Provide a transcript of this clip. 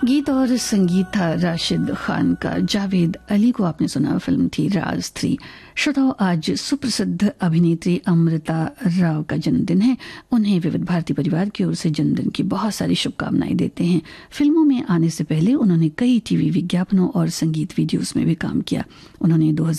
गीत और संगीत था राशिद खान का। जावेद अली को आपने सुना, फिल्म थी राज 3। श्रोताओं, आज सुप्रसिद्ध अभिनेत्री अमृता राव का जन्मदिन है। उन्हें विविध भारती परिवार की ओर से जन्मदिन की बहुत सारी शुभकामनाएं देते हैं। फिल्मों में आने से पहले उन्होंने कई टीवी विज्ञापनों और संगीत वीडियोस में भी काम किया। उन्होंने